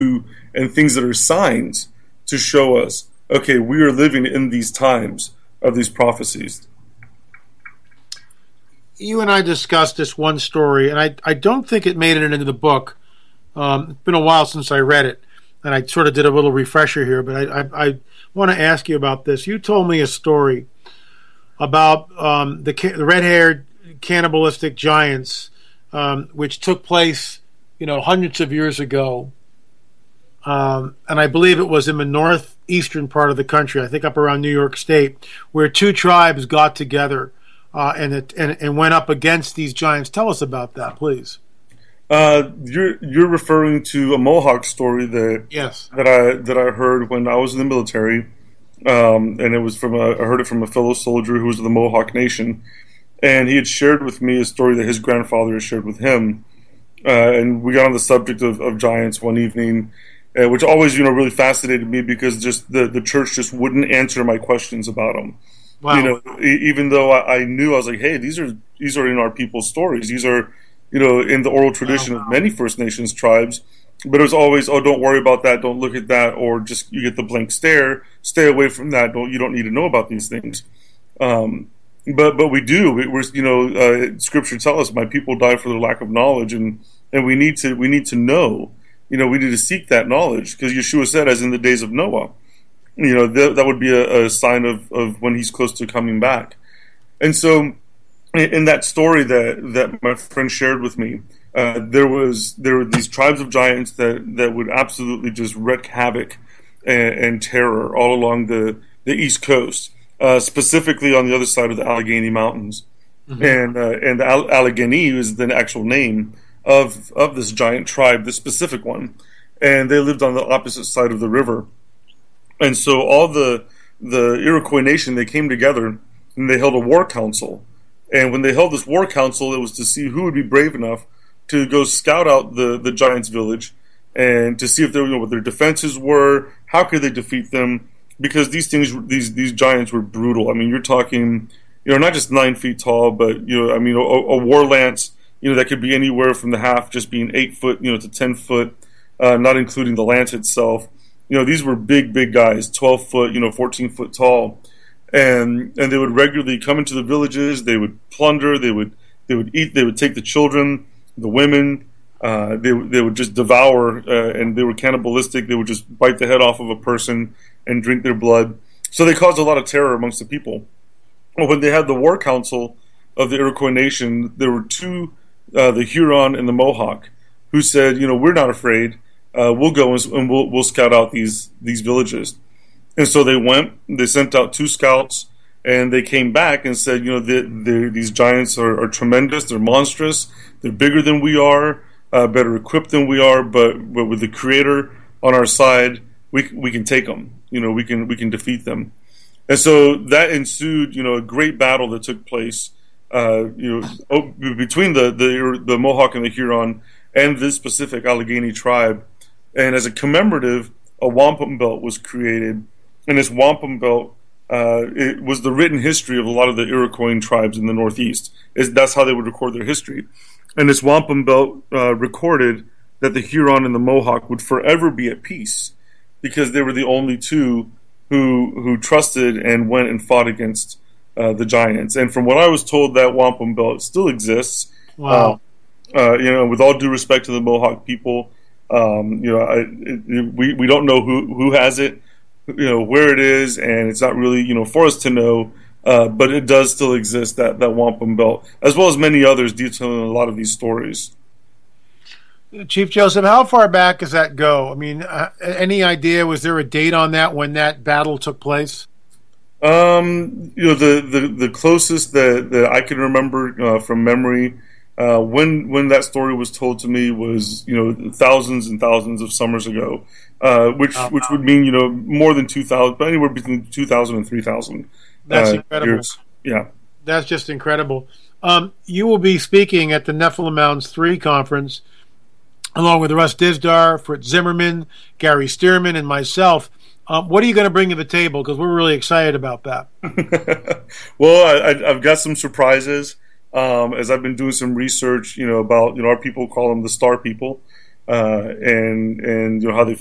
and things that are signs to show us, okay, we are living in these times of these prophecies. You and I discussed this one story, and I don't think it made it into the book. It's been a while since I read it, and I sort of did a little refresher here, but I want to ask you about this. You told me a story about the red-haired cannibalistic giants, which took place, hundreds of years ago, and I believe it was in the northeastern part of the country, I think up around New York State, where two tribes got together and went up against these giants. Tell us about that, please. You're referring to a Mohawk story that I heard when I was in the military, and it was I heard it from a fellow soldier who was of the Mohawk Nation, and he had shared with me a story that his grandfather had shared with him, and we got on the subject of giants one evening, which always really fascinated me because just the church just wouldn't answer my questions about them. Wow. Even though I knew, I was like, hey, these are in our people's stories. These are, in the oral tradition of many First Nations tribes. But it was always, oh, don't worry about that, don't look at that, or just you get the blank stare, stay away from that. You don't need to know about these things. But we do. Scripture tells us, my people die for their lack of knowledge, and we need to know. We need to seek that knowledge, because Yeshua said, as in the days of Noah. That would be a sign of when he's close to coming back. And so in that story that my friend shared with me, there were these tribes of giants that would absolutely just wreak havoc and terror all along the East Coast, specifically on the other side of the Allegheny Mountains. Mm-hmm. And the Allegheny is the actual name of this giant tribe, this specific one. And they lived on the opposite side of the river. And so all the Iroquois nation, they came together and they held a war council. And when they held this war council, it was to see who would be brave enough to go scout out the giants' village and to see if they what their defenses were, how could they defeat them, because these giants were brutal. I mean, you're talking, not just 9 feet tall, but a war lance, that could be anywhere from the half just being 8 foot, to 10 foot, not including the lance itself. These were big guys, 12 foot, 14 foot tall, and they would regularly come into the villages. They would plunder. They would eat. They would take the children, the women. They would just devour, and they were cannibalistic. They would just bite the head off of a person and drink their blood. So they caused a lot of terror amongst the people. Well, when they had the war council of the Iroquois nation, there were two, the Huron and the Mohawk, who said, we're not afraid. We'll go and we'll scout out these villages. And so they went. They sent out 2 scouts, and they came back and said, these giants are tremendous. They're monstrous. They're bigger than we are, better equipped than we are. But with the Creator on our side, we can take them. We can defeat them. And so that ensued, a great battle that took place, between the Mohawk and the Huron and this specific Allegheny tribe. And as a commemorative, a wampum belt was created. And this wampum belt, it was the written history of a lot of the Iroquois tribes in the Northeast. That's how they would record their history. And this wampum belt recorded that the Huron and the Mohawk would forever be at peace, because they were the only two who trusted and went and fought against the giants. And from what I was told, that wampum belt still exists. Wow. With all due respect to the Mohawk people, we don't know who has it, where it is, and it's not really, for us to know, but it does still exist, that wampum belt, as well as many others detailing a lot of these stories. Chief Joseph, how far back does that go? I mean, any idea, was there a date on that when that battle took place? The closest that I can remember from memory, when that story was told to me was, thousands and thousands of summers ago, which would mean, more than 2,000, but anywhere between 2,000 and 3,000. That's incredible. Years. Yeah. That's just incredible. You will be speaking at the Nephilim Mounds 3 conference, along with Russ Dizdar, Fritz Zimmerman, Gary Stearman, and myself. What are you going to bring to the table? Because we're really excited about that. Well, I've got some surprises. As I've been doing some research, about, our people call them the star people. and how they